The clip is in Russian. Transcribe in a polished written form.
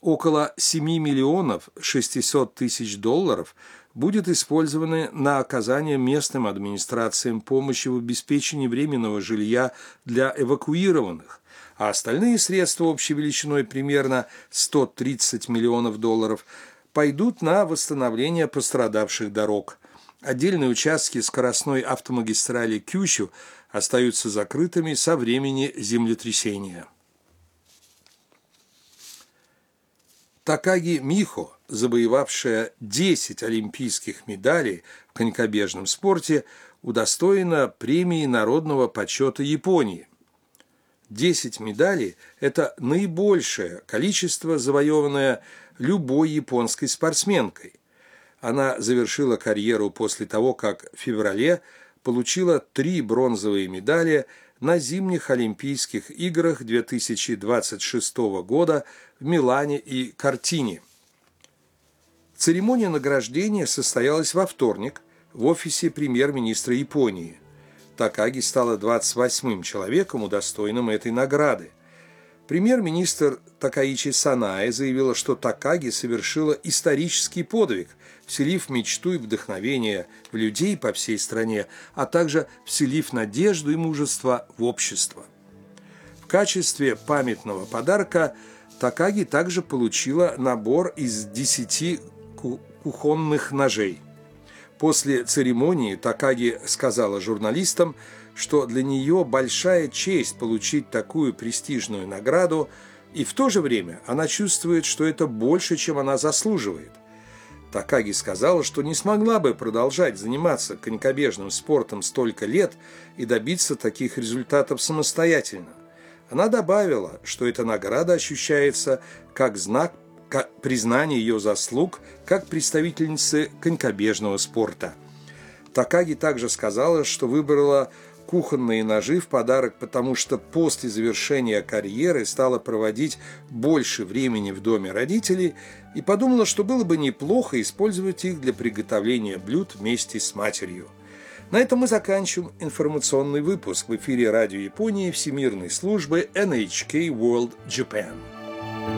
Около 7 миллионов 600 тысяч долларов будет использованы на оказание местным администрациям помощи в обеспечении временного жилья для эвакуированных, а остальные средства общей величиной примерно 130 миллионов долларов пойдут на восстановление пострадавших дорог. Отдельные участки скоростной автомагистрали Кюшю остаются закрытыми со времени землетрясения. Такаги Михо, завоевавшая 10 олимпийских медалей в конькобежном спорте, удостоена премии народного почета Японии. 10 медалей – это наибольшее количество, завоеванное любой японской спортсменкой. Она завершила карьеру после того, как в феврале получила 3 бронзовые медали на зимних Олимпийских играх 2026 года в Милане и Кортине. Церемония награждения состоялась во вторник в офисе премьер-министра Японии. Такаги стала 28-м человеком, удостоенным этой награды. Премьер-министр Такаичи Санае заявила, что Такаги совершила исторический подвиг, вселив мечту и вдохновение в людей по всей стране, а также вселив надежду и мужество в общество. В качестве памятного подарка Такаги также получила набор из 10 кухонных ножей. После церемонии Такаги сказала журналистам, что для нее большая честь получить такую престижную награду, и в то же время она чувствует, что это больше, чем она заслуживает. Такаги сказала, что не смогла бы продолжать заниматься конькобежным спортом столько лет и добиться таких результатов самостоятельно. Она добавила, что эта награда ощущается как знак признания ее заслуг как представительницы конькобежного спорта. Такаги также сказала, что выбрала кухонные ножи в подарок, потому что после завершения карьеры стала проводить больше времени в доме родителей и подумала, что было бы неплохо использовать их для приготовления блюд вместе с матерью. На этом мы заканчиваем информационный выпуск в эфире Радио Японии Всемирной службы NHK World Japan.